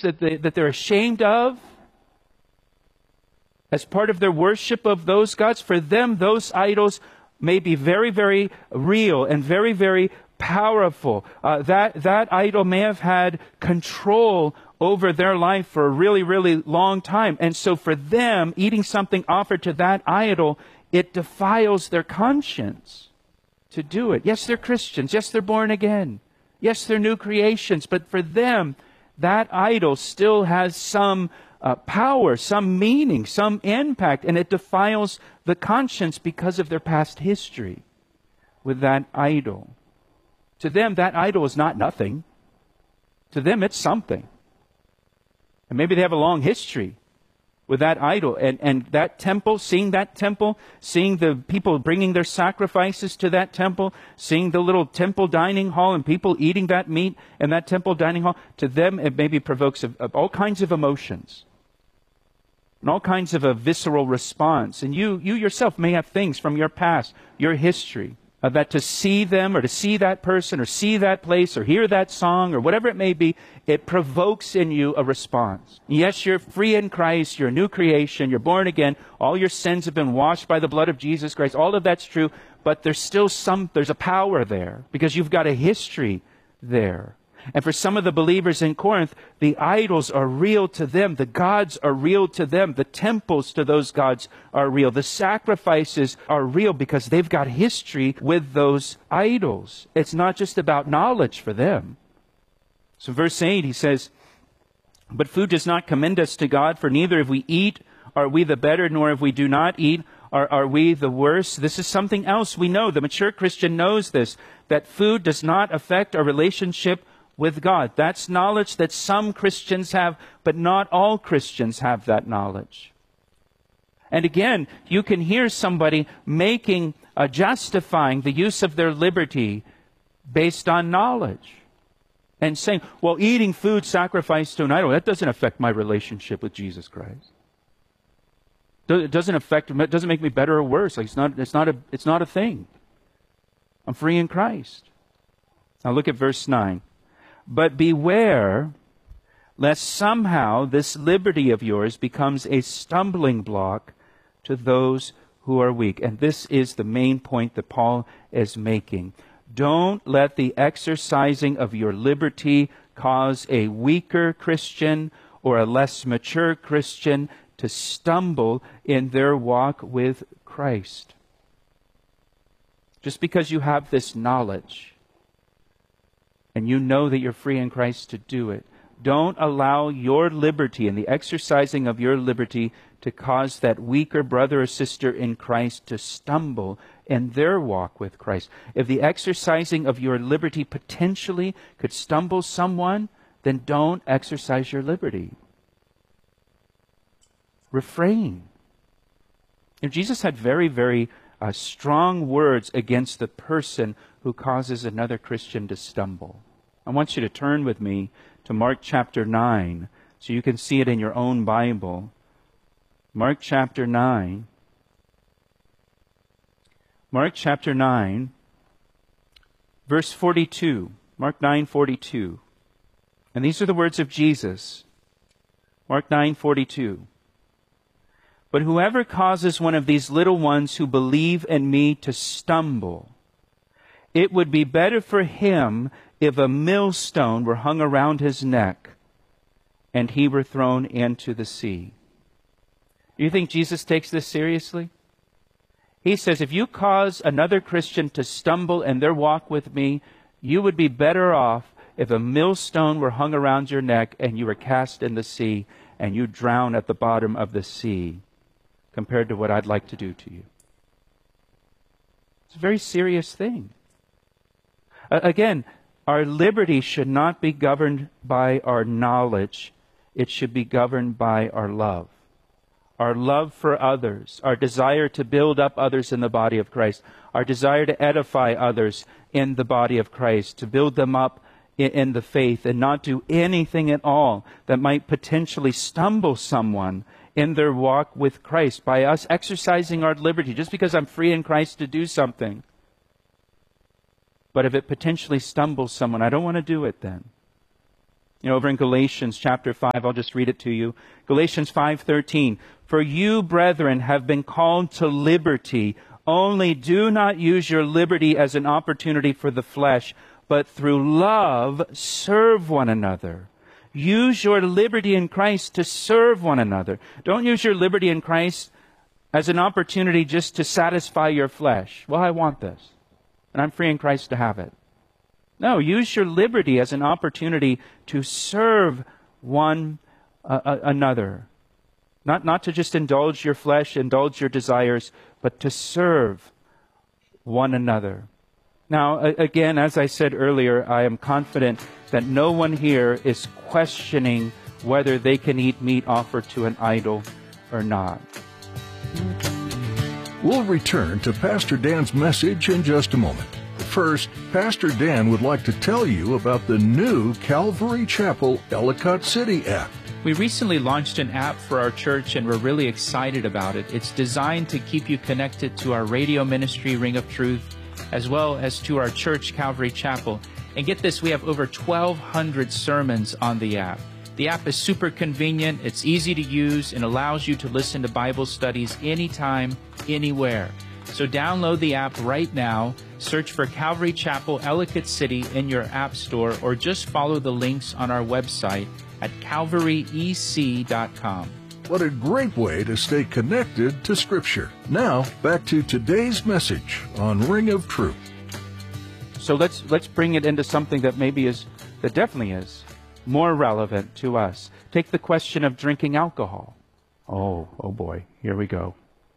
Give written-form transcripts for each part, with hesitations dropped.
things that they're ashamed of as part of their worship of those gods. For them, those idols may be very, very real and very, very powerful. That idol may have had control over their life for a really, really long time. And so for them, eating something offered to that idol, it defiles their conscience to do it. Yes, they're Christians. Yes, they're born again. Yes, they're new creations. But for them, that idol still has some power, some meaning, some impact, and it defiles the conscience because of their past history with that idol. To them, that idol is not nothing. To them, it's something. And maybe they have a long history with that idol. And that temple, seeing the people bringing their sacrifices to that temple, seeing the little temple dining hall and people eating that meat in that temple dining hall, to them it maybe provokes all kinds of emotions and all kinds of a visceral response. And you yourself may have things from your past, your history, that to see them or to see that person or see that place or hear that song or whatever it may be, it provokes in you a response. Yes, you're free in Christ, you're a new creation, you're born again, all your sins have been washed by the blood of Jesus Christ, all of that's true, but there's a power there because you've got a history there. And for some of the believers in Corinth, the idols are real to them. The gods are real to them. The temples to those gods are real. The sacrifices are real because they've got history with those idols. It's not just about knowledge for them. So verse 8, he says, "But food does not commend us to God, for neither if we eat are we the better, nor if we do not eat are we the worse." This is something else we know. The mature Christian knows this, that food does not affect our relationship with God. That's knowledge that some Christians have, but not all Christians have that knowledge. And again, you can hear somebody justifying the use of their liberty based on knowledge and saying, well, eating food sacrificed to an idol, that doesn't affect my relationship with Jesus Christ. It doesn't make me better or worse. Like it's not a thing. I'm free in Christ. Now look at verse 9. "But beware lest somehow this liberty of yours becomes a stumbling block to those who are weak." And this is the main point that Paul is making. Don't let the exercising of your liberty cause a weaker Christian or a less mature Christian to stumble in their walk with Christ. Just because you have this knowledge and you know that you're free in Christ to do it, don't allow your liberty and the exercising of your liberty to cause that weaker brother or sister in Christ to stumble in their walk with Christ. If the exercising of your liberty potentially could stumble someone, then don't exercise your liberty. Refrain. And Jesus had very, very strong words against the person who causes another Christian to stumble. I want you to turn with me to Mark chapter 9 so you can see it in your own Bible. Mark chapter 9. Mark chapter 9, verse 42. Mark 9:42. And these are the words of Jesus. Mark 9:42. "But whoever causes one of these little ones who believe in me to stumble, it would be better for him if a millstone were hung around his neck and he were thrown into the sea." Do you think Jesus takes this seriously? He says, if you cause another Christian to stumble in their walk with me, you would be better off if a millstone were hung around your neck and you were cast in the sea and you drown at the bottom of the sea, compared to what I'd like to do to you. It's a very serious thing. Again, our liberty should not be governed by our knowledge. It should be governed by our love. Our love for others, our desire to build up others in the body of Christ, our desire to edify others in the body of Christ, to build them up in the faith and not do anything at all that might potentially stumble someone in their walk with Christ by us exercising our liberty. Just because I'm free in Christ to do something, but if it potentially stumbles someone, I don't want to do it then. Over in Galatians chapter 5, I'll just read it to you. Galatians 5:13. For you, brethren, have been called to liberty. Only do not use your liberty as an opportunity for the flesh, but through love serve one another. Use your liberty in Christ to serve one another. Don't use your liberty in Christ as an opportunity just to satisfy your flesh. Well, I want this, and I'm free in Christ to have it. No, use your liberty as an opportunity to serve one another. Not to just indulge your flesh, indulge your desires, but to serve one another. Now, again, as I said earlier, I am confident that no one here is questioning whether they can eat meat offered to an idol or not. We'll return to Pastor Dan's message in just a moment. First, Pastor Dan would like to tell you about the new Calvary Chapel Ellicott City app. We recently launched an app for our church and we're really excited about it. It's designed to keep you connected to our radio ministry, Ring of Truth, as well as to our church, Calvary Chapel. And get this, we have over 1,200 sermons on the app. The app is super convenient, it's easy to use, and allows you to listen to Bible studies anytime, anywhere. So download the app right now, search for Calvary Chapel Ellicott City in your app store, or just follow the links on our website at calvaryec.com. What a great way to stay connected to Scripture. Now, back to today's message on Ring of Truth. So let's bring it into something that definitely is more relevant to us. Take the question of drinking alcohol. Oh boy, here we go.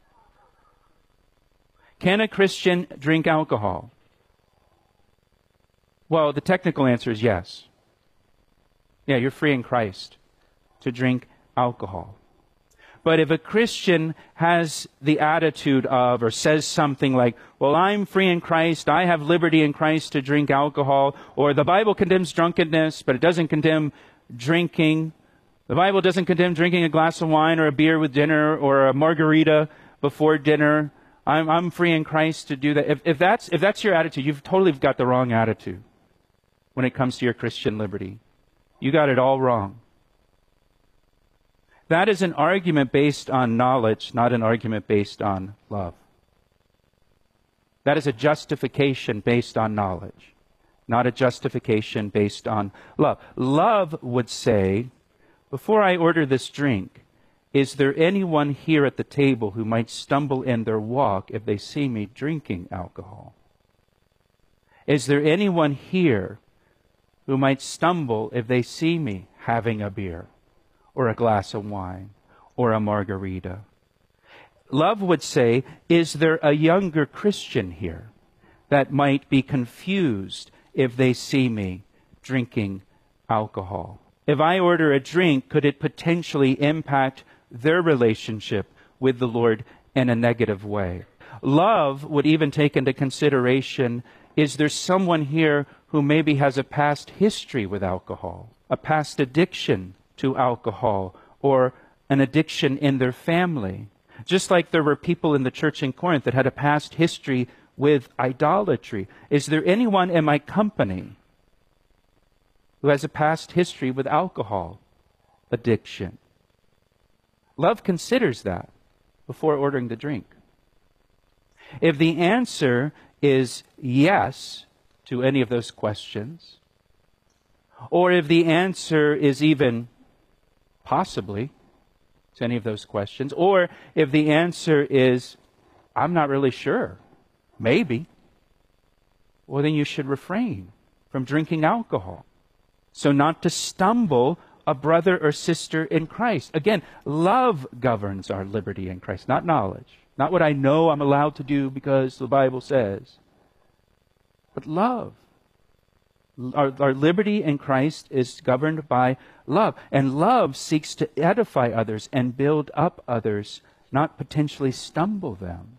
Can a Christian drink alcohol? Well, the technical answer is yes. Yeah, you're free in Christ to drink alcohol. But if a Christian has the attitude of, or says something like, well, I'm free in Christ, I have liberty in Christ to drink alcohol, or the Bible condemns drunkenness, but it doesn't condemn drinking. The Bible doesn't condemn drinking a glass of wine or a beer with dinner or a margarita before dinner. I'm free in Christ to do that. If that's your attitude, you've totally got the wrong attitude when it comes to your Christian liberty. You got it all wrong. That is an argument based on knowledge, not an argument based on love. That is a justification based on knowledge, not a justification based on love. Love would say, before I order this drink, is there anyone here at the table who might stumble in their walk if they see me drinking alcohol? Is there anyone here who might stumble if they see me having a beer or a glass of wine or a margarita? Love would say, is there a younger Christian here that might be confused if they see me drinking alcohol? If I order a drink, could it potentially impact their relationship with the Lord in a negative way? Love would even take into consideration, is there someone here who maybe has a past history with alcohol, a past addiction to alcohol, or an addiction in their family? Just like there were people in the church in Corinth that had a past history with idolatry. Is there anyone in my company who has a past history with alcohol addiction? Love considers that before ordering the drink. If the answer is yes to any of those questions, or if the answer is even possibly to any of those questions, or if the answer is, I'm not really sure, maybe, well, then you should refrain from drinking alcohol. So not to stumble a brother or sister in Christ. Again, love governs our liberty in Christ, not knowledge. Not what I know I'm allowed to do because the Bible says, but love. Our liberty in Christ is governed by love. And love seeks to edify others and build up others, not potentially stumble them.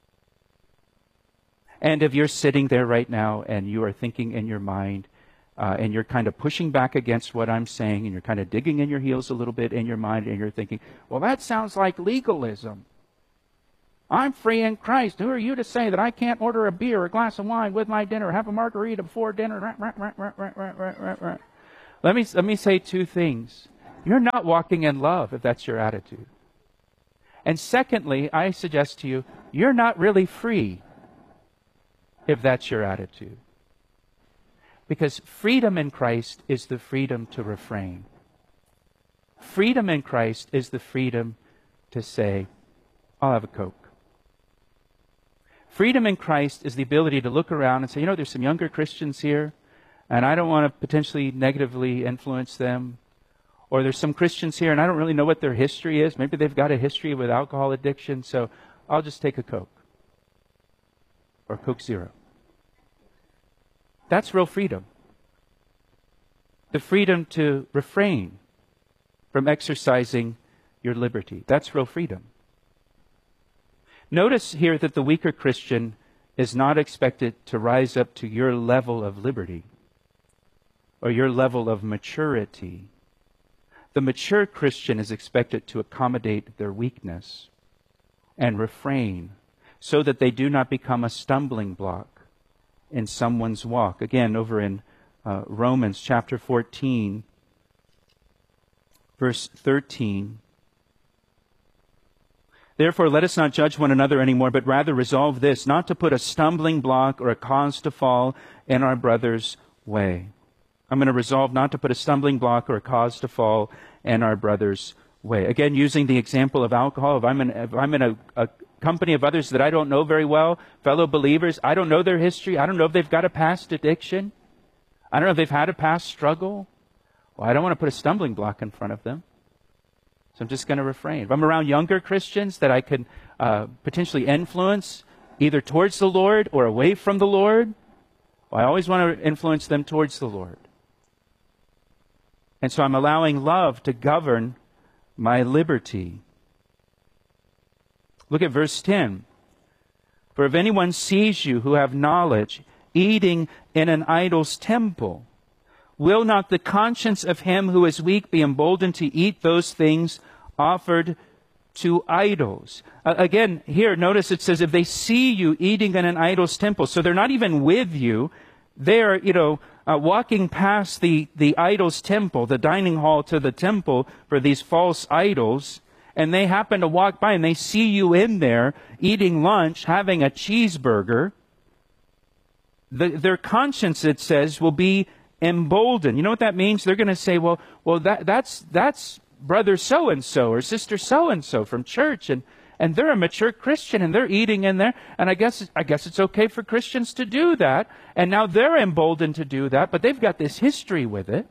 And if you're sitting there right now and you are thinking in your mind, and you're kind of pushing back against what I'm saying, and you're kind of digging in your heels a little bit in your mind, and you're thinking, well, that sounds like legalism. I'm free in Christ. Who are you to say that I can't order a beer or a glass of wine with my dinner, have a margarita before dinner? Let me say two things. You're not walking in love if that's your attitude. And secondly, I suggest to you, you're not really free if that's your attitude. Because freedom in Christ is the freedom to refrain. Freedom in Christ is the freedom to say, I'll have a Coke. Freedom in Christ is the ability to look around and say, there's some younger Christians here, and I don't want to potentially negatively influence them. Or there's some Christians here, and I don't really know what their history is. Maybe they've got a history with alcohol addiction, so I'll just take a Coke. Or Coke Zero. That's real freedom. The freedom to refrain from exercising your liberty. That's real freedom. Notice here that the weaker Christian is not expected to rise up to your level of liberty or your level of maturity. The mature Christian is expected to accommodate their weakness and refrain so that they do not become a stumbling block in someone's walk. Again, over in Romans chapter 14, verse 13. Therefore, let us not judge one another anymore, but rather resolve this, not to put a stumbling block or a cause to fall in our brother's way. I'm going to resolve not to put a stumbling block or a cause to fall in our brother's way. Again, using the example of alcohol, if I'm in a company of others that I don't know very well, fellow believers, I don't know their history, I don't know if they've got a past addiction, I don't know if they've had a past struggle, well, I don't want to put a stumbling block in front of them. So I'm just going to refrain. If I'm around younger Christians that I can potentially influence either towards the Lord or away from the Lord, well, I always want to influence them towards the Lord. And so I'm allowing love to govern my liberty. Look at verse 10. For if anyone sees you who have knowledge eating in an idol's temple, will not the conscience of him who is weak be emboldened to eat those things offered to idols? Again, here, notice it says, if they see you eating in an idol's temple, so they're not even with you. They're, walking past the idol's temple, the dining hall to the temple for these false idols, and they happen to walk by and they see you in there eating lunch, having a cheeseburger. Their conscience, it says, will be emboldened. You know what that means? They're going to say, well, that's brother so-and-so or sister so-and-so from church, and they're a mature Christian, and they're eating in there, and I guess it's okay for Christians to do that, and now they're emboldened to do that, but they've got this history with it,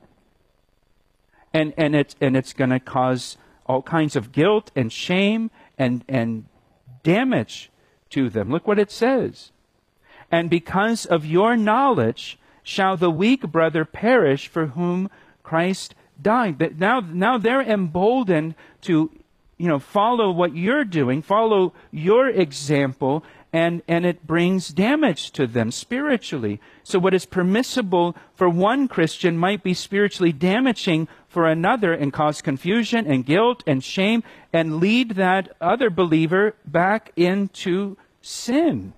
and it's going to cause all kinds of guilt and shame and damage to them. Look what it says. And because of your knowledge shall the weak brother perish for whom Christ died. Now they're emboldened to, follow what you're doing, follow your example, and it brings damage to them spiritually. So what is permissible for one Christian might be spiritually damaging for another and cause confusion and guilt and shame and lead that other believer back into sin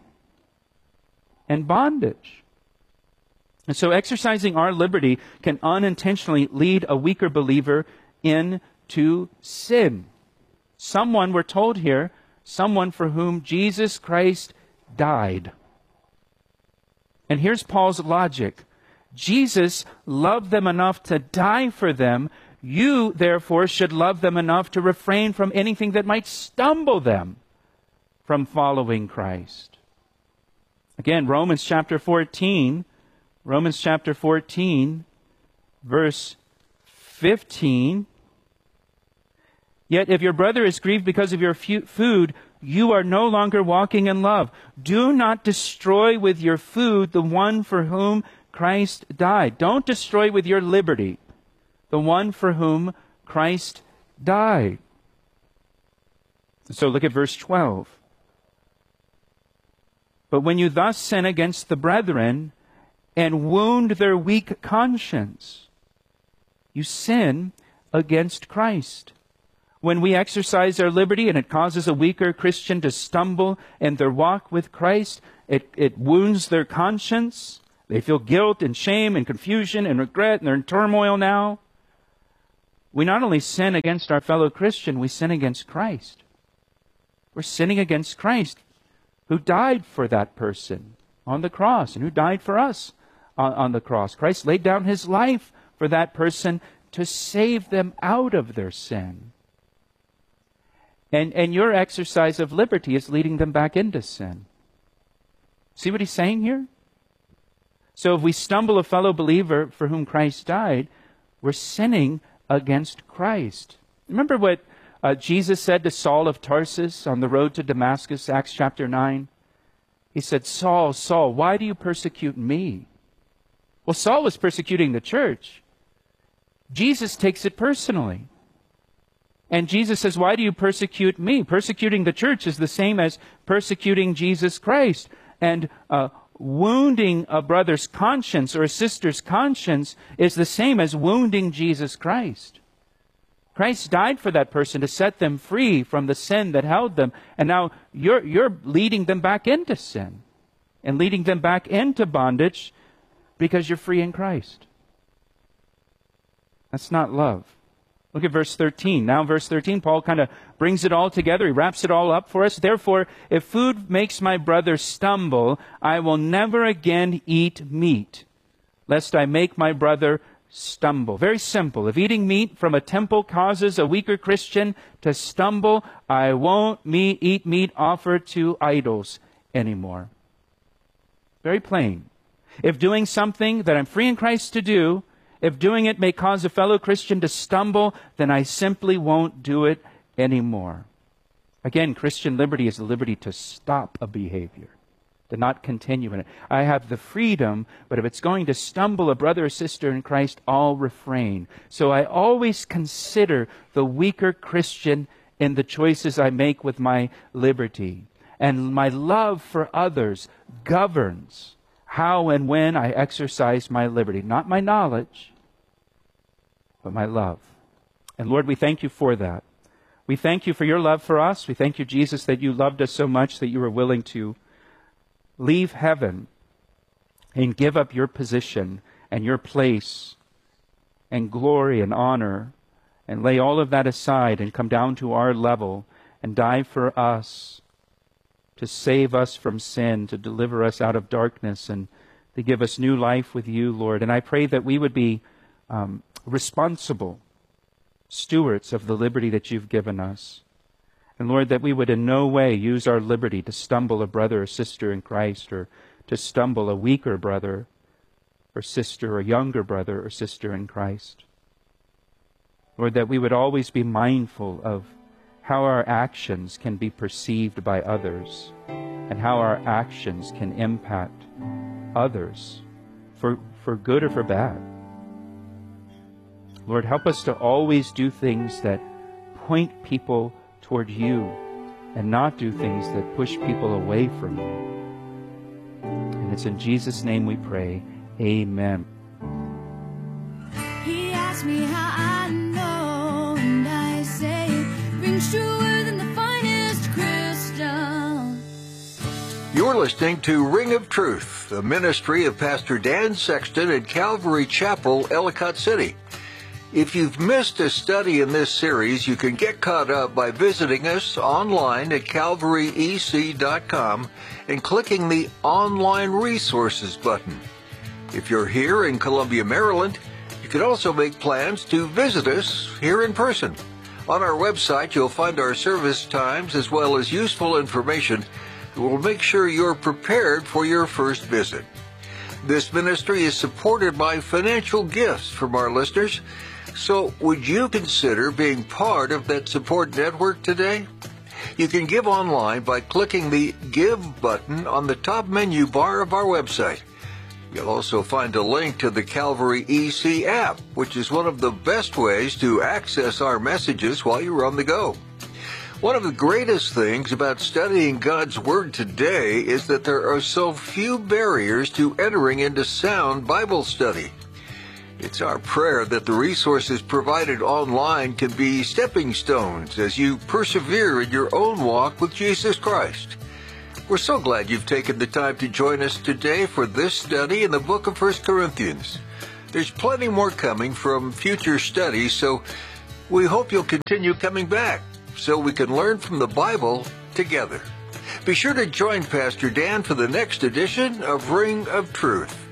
and bondage. And so exercising our liberty can unintentionally lead a weaker believer into sin. Someone, we're told here, someone for whom Jesus Christ died. And here's Paul's logic. Jesus loved them enough to die for them. You, therefore, should love them enough to refrain from anything that might stumble them from following Christ. Again, Romans chapter 14, verse 15. Yet if your brother is grieved because of your food, you are no longer walking in love. Do not destroy with your food the one for whom Christ died. Don't destroy with your liberty the one for whom Christ died. So look at verse 12. But when you thus sin against the brethren and wound their weak conscience, you sin against Christ. When we exercise our liberty and it causes a weaker Christian to stumble in their walk with Christ, it wounds their conscience They feel guilt and shame and confusion and regret, and they're in turmoil now. We not only sin against our fellow Christian, we sin against Christ. We're sinning against Christ, who died for that person on the cross and who died for us on the cross. Christ laid down his life for that person to save them out of their sin. And your exercise of liberty is leading them back into sin. See what he's saying here? So if we stumble a fellow believer for whom Christ died, we're sinning against Christ. Remember what Jesus said to Saul of Tarsus on the road to Damascus, Acts chapter 9? He said, Saul, Saul, why do you persecute me? Well, Saul was persecuting the church. Jesus takes it personally. And Jesus says, why do you persecute me? Persecuting the church is the same as persecuting Jesus Christ. And wounding a brother's conscience or a sister's conscience is the same as wounding Jesus Christ. Christ died for that person to set them free from the sin that held them. And now you're leading them back into sin and leading them back into bondage because you're free in Christ. That's not love. Look at verse 13. Now in verse 13, Paul kind of brings it all together. He wraps it all up for us. Therefore, if food makes my brother stumble, I will never again eat meat, lest I make my brother stumble. Very simple. If eating meat from a temple causes a weaker Christian to stumble, I won't eat meat offered to idols anymore. Very plain. If doing something that I'm free in Christ to do, if doing it may cause a fellow Christian to stumble, then I simply won't do it anymore. Again, Christian liberty is the liberty to stop a behavior, to not continue in it. I have the freedom, but if it's going to stumble a brother or sister in Christ, I'll refrain. So I always consider the weaker Christian in the choices I make with my liberty. And my love for others governs how and when I exercise my liberty. Not my knowledge, but my love. And Lord, we thank you for that. We thank you for your love for us. We thank you, Jesus, that you loved us so much that you were willing to leave heaven and give up your position and your place and glory and honor and lay all of that aside and come down to our level and die for us, to save us from sin, to deliver us out of darkness, and to give us new life with you, Lord. And I pray that we would be responsible stewards of the liberty that you've given us. And Lord, that we would in no way use our liberty to stumble a brother or sister in Christ, or to stumble a weaker brother or sister, or younger brother or sister in Christ. Lord, that we would always be mindful of how our actions can be perceived by others, and how our actions can impact others for good or for bad. Lord, help us to always do things that point people toward you and not do things that push people away from you. And it's in Jesus' name we pray. Amen. He asked me how I know, and I say it rings truer than the finest crystal. You're listening to Ring of Truth, the ministry of Pastor Dan Sexton at Calvary Chapel, Ellicott City. If you've missed a study in this series, you can get caught up by visiting us online at calvaryec.com and clicking the Online Resources button. If you're here in Columbia, Maryland, you can also make plans to visit us here in person. On our website, you'll find our service times as well as useful information that will make sure you're prepared for your first visit. This ministry is supported by financial gifts from our listeners. So would you consider being part of that support network today? You can give online by clicking the Give button on the top menu bar of our website. You'll also find a link to the Calvary EC app, which is one of the best ways to access our messages while you're on the go. One of the greatest things about studying God's Word today is that there are so few barriers to entering into sound Bible study. It's our prayer that the resources provided online can be stepping stones as you persevere in your own walk with Jesus Christ. We're so glad you've taken the time to join us today for this study in the book of 1 Corinthians. There's plenty more coming from future studies, so we hope you'll continue coming back so we can learn from the Bible together. Be sure to join Pastor Dan for the next edition of Ring of Truth.